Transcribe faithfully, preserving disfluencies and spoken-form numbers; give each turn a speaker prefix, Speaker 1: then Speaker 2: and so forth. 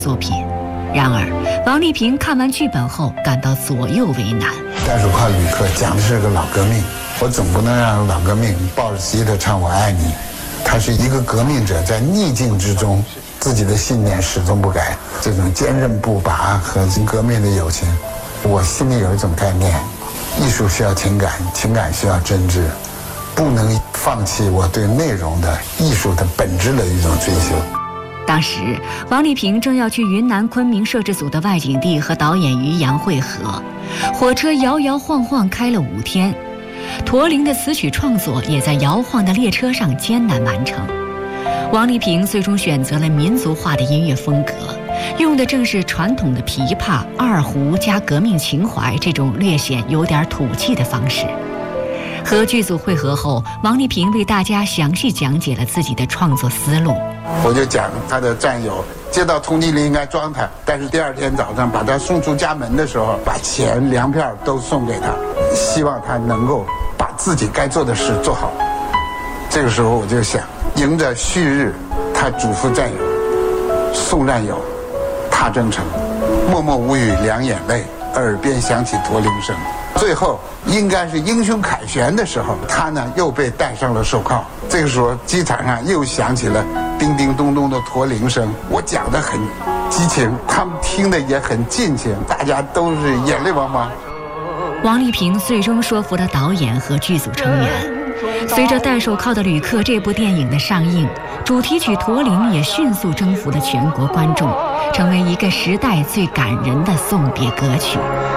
Speaker 1: 作品。然而，王丽萍看完剧本后感到左右为难。
Speaker 2: 袋鼠靠旅客讲的是个老革命，我总不能让老革命抱着吉他唱我爱你。他是一个革命者，在逆境之中，自己的信念始终不改，这种坚韧不拔和革命的友情，我心里有一种概念：艺术需要情感，情感需要真挚，不能放弃我对内容的艺术的本质的一种追求。
Speaker 1: 当时，王丽萍正要去云南昆明摄制组的外景地和导演于洋会合，火车摇摇晃晃开了五天，驼铃的词曲创作也在摇晃的列车上艰难完成。王丽萍最终选择了民族化的音乐风格，用的正是传统的琵琶、二胡加革命情怀这种略显有点土气的方式。和剧组会合后，王丽萍为大家详细讲解了自己的创作思路。
Speaker 2: 我就讲他的战友接到通缉令应该装他，但是第二天早上把他送出家门的时候，把钱粮票都送给他，希望他能够把自己该做的事做好。这个时候我就想，迎着旭日，他嘱咐战友，送战友，踏征程，默默无语两眼泪，耳边响起驼铃声。最后应该是英雄凯旋的时候，他呢又被戴上了手铐。这个时候机场上又响起了叮叮咚咚的驼铃声。我讲得很激情，他们听得也很尽情，大家都是眼泪汪汪。
Speaker 1: 王丽萍最终说服了导演和剧组成员。随着《戴手铐的旅客》这部电影的上映，主题曲《驼铃》也迅速征服了全国观众，成为一个时代最感人的送别歌曲。